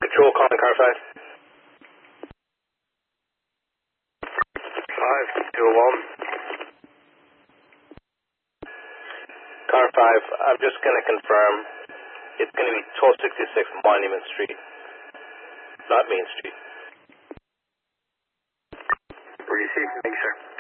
Patrol calling car 5. 5201. Car 5, I'm just going to confirm. It's going to be 1266 Monument Street, not Main Street. Received, make sure.